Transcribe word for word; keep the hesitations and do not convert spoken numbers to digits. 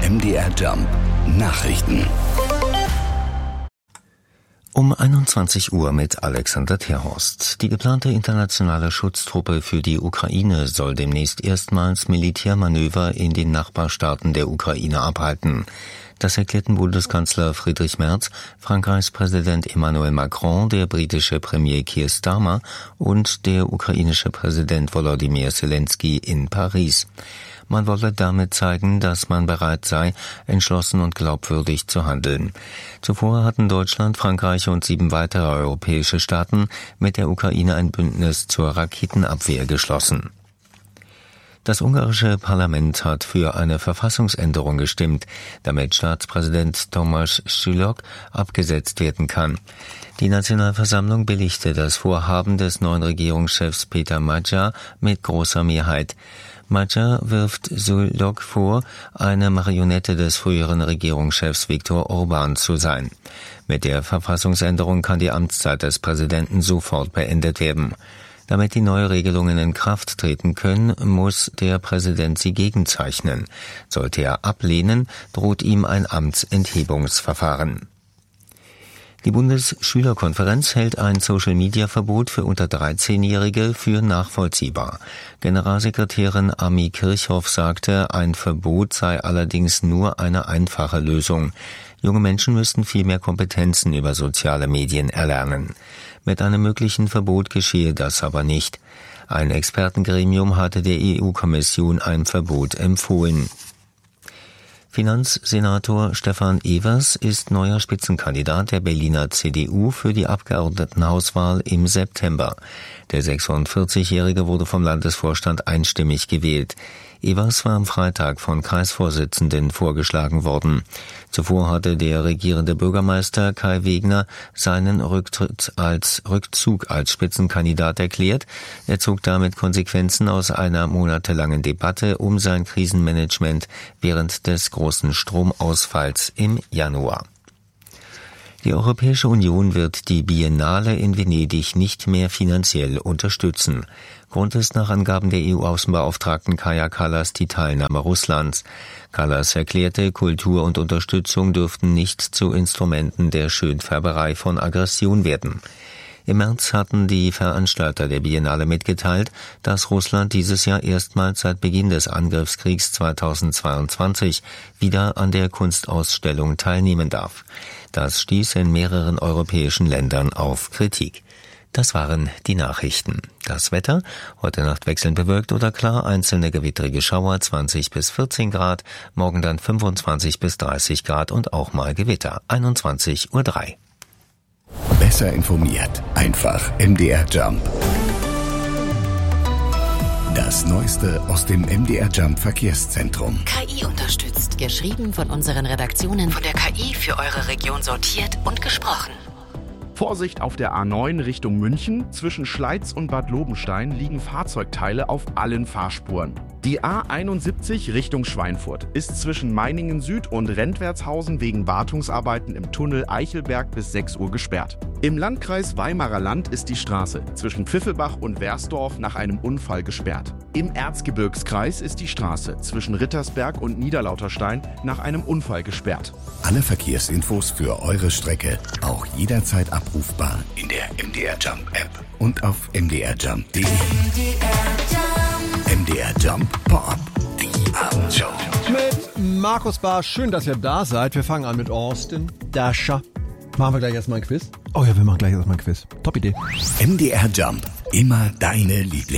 M D R Jump Nachrichten. Um einundzwanzig Uhr mit Alexander Terhorst. Die geplante internationale Schutztruppe für die Ukraine soll demnächst erstmals Militärmanöver in den Nachbarstaaten der Ukraine abhalten. Das erklärten Bundeskanzler Friedrich Merz, Frankreichs Präsident Emmanuel Macron, der britische Premier Keir Starmer und der ukrainische Präsident Volodymyr Zelensky in Paris. Man wolle damit zeigen, dass man bereit sei, entschlossen und glaubwürdig zu handeln. Zuvor hatten Deutschland, Frankreich und sieben weitere europäische Staaten mit der Ukraine ein Bündnis zur Raketenabwehr geschlossen. Das ungarische Parlament hat für eine Verfassungsänderung gestimmt, damit Staatspräsident Tomáš Šilok abgesetzt werden kann. Die Nationalversammlung billigte das Vorhaben des neuen Regierungschefs Péter Magyar mit großer Mehrheit. Magyar wirft Šilok vor, eine Marionette des früheren Regierungschefs Viktor Orbán zu sein. Mit der Verfassungsänderung kann die Amtszeit des Präsidenten sofort beendet werden. Damit die neue Regelungen in Kraft treten können, muss der Präsident sie gegenzeichnen. Sollte er ablehnen, droht ihm ein Amtsenthebungsverfahren. Die Bundesschülerkonferenz hält ein Social-Media-Verbot für unter dreizehnjährige für nachvollziehbar. Generalsekretärin Ami Kirchhoff sagte, ein Verbot sei allerdings nur eine einfache Lösung. Junge Menschen müssten viel mehr Kompetenzen über soziale Medien erlernen. Mit einem möglichen Verbot geschehe das aber nicht. Ein Expertengremium hatte der E U-Kommission ein Verbot empfohlen. Finanzsenator Stefan Evers ist neuer Spitzenkandidat der Berliner C D U für die Abgeordnetenhauswahl im September. Der sechsundvierzigjährige wurde vom Landesvorstand einstimmig gewählt. Evers war am Freitag von Kreisvorsitzenden vorgeschlagen worden. Zuvor hatte der regierende Bürgermeister Kai Wegner seinen Rücktritt als Rückzug als Spitzenkandidat erklärt. Er zog damit Konsequenzen aus einer monatelangen Debatte um sein Krisenmanagement während des großen Stromausfalls im Januar. Die Europäische Union wird die Biennale in Venedig nicht mehr finanziell unterstützen. Grund ist nach Angaben der E U-Außenbeauftragten Kaja Kallas die Teilnahme Russlands. Kallas erklärte, Kultur und Unterstützung dürften nicht zu Instrumenten der Schönfärberei von Aggression werden. Im März hatten die Veranstalter der Biennale mitgeteilt, dass Russland dieses Jahr erstmals seit Beginn des Angriffskriegs zweitausendzweiundzwanzig wieder an der Kunstausstellung teilnehmen darf. Das stieß in mehreren europäischen Ländern auf Kritik. Das waren die Nachrichten. Das Wetter: heute Nacht wechselnd bewölkt oder klar, einzelne gewittrige Schauer, zwanzig bis vierzehn Grad, morgen dann fünfundzwanzig bis dreißig Grad und auch mal Gewitter, einundzwanzig Uhr drei. Besser informiert, einfach M D R Jump. Das Neueste aus dem M D R Jump Verkehrszentrum. K I unterstützt. Geschrieben von unseren Redaktionen von der K I für eure Region sortiert und gesprochen. Vorsicht auf der A neun Richtung München. Zwischen Schleiz und Bad Lobenstein liegen Fahrzeugteile auf allen Fahrspuren. Die A einundsiebzig Richtung Schweinfurt ist zwischen Meiningen Süd und Rentwertshausen wegen Wartungsarbeiten im Tunnel Eichelberg bis sechs Uhr gesperrt. Im Landkreis Weimarer Land ist die Straße zwischen Pfiffelbach und Wersdorf nach einem Unfall gesperrt. Im Erzgebirgskreis ist die Straße zwischen Rittersberg und Niederlauterstein nach einem Unfall gesperrt. Alle Verkehrsinfos für eure Strecke auch jederzeit abrufbar in der M D R Jump App und auf m d r jump punkt d e. M D R Jump Pop, die Abendshow. Mit Markus Barr, schön, dass ihr da seid. Wir fangen an mit Austin Dasher. Machen wir gleich erstmal ein Quiz? Oh ja, wir machen gleich erstmal ein Quiz. Top Idee. M D R Jump, immer deine Lieblings.